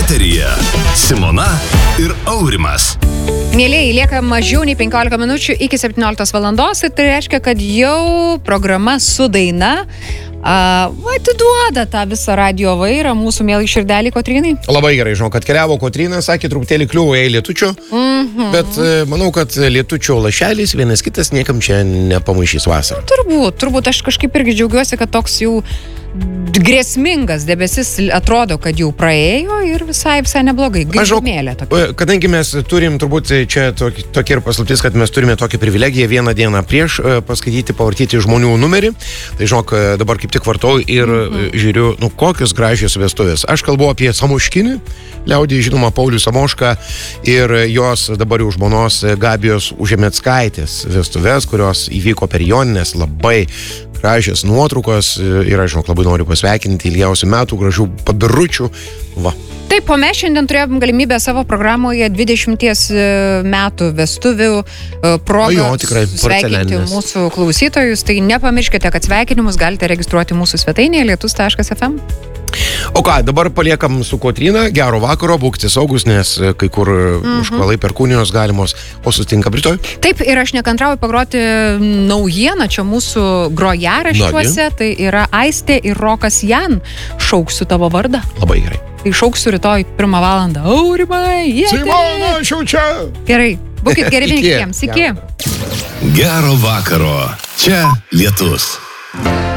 Eteryje Simona ir Aurimas. Mėlėjai, lieka mažiau nei 15 minučių iki 17 valandos ir tai reiškia, kad jau programa su daina atiduoda tą visą radio vairą mūsų mėlai širdelį Kotrynai. Labai gerai, žinau, kad keliavo Kotryna, sakė, truputėlį kliuvo į lietučio, bet manau, kad lietučio lašelis vienas kitas niekam čia nepamaišys vasarą. Turbūt aš kažkaip irgi džiaugiuosi, kad toks jau grėsmingas debesis atrodo, kad jau praėjo ir visai neblogai. Gaismėlė tokia. Kadangi mes turim, turbūt čia tokia ir paslaptis, kad mes turime tokią privilegiją vieną dieną prieš paskaityti, pavartyti žmonių numerį, tai žinok, dabar kaip tik vartau ir žiūriu, kokios gražios vestuvės. Aš kalbu apie Samoškinį, liaudį žinoma Paulių Samošką ir jos dabar jau žmonos Gabijos Užemeckaitės vestuvės, kurios įvyko per Jonines, labai gražios nuotraukos ir aš, žinok, labai noriu pasveikinti ilgiausių metų, gražių pabiručių. Va. Taip, o mes šiandien turėjom galimybę savo programoje 20 metų vestuvių progą sveikinti mūsų klausytojus. Tai nepamirškite, kad sveikinimus galite registruoti mūsų svetainėje lietus.fm. O ką, dabar paliekam su Kotryna, gero vakaro, būkite saugus, nes kai kur užkvalai perkūnijos galimos, o susitinkam rytoj. Taip, ir aš nekantrauju pagroti naujieną čia mūsų grojaraščiuose, tai yra Aistė ir Rokas Jan, šauksiu tavo vardą. Labai gerai. Tai šauksiu rytoj 1 valandą. Aurimai, Simona, aš jau čia. Gerai, būkit geri vieniems, iki. Gero vakaro. Čia Lietus.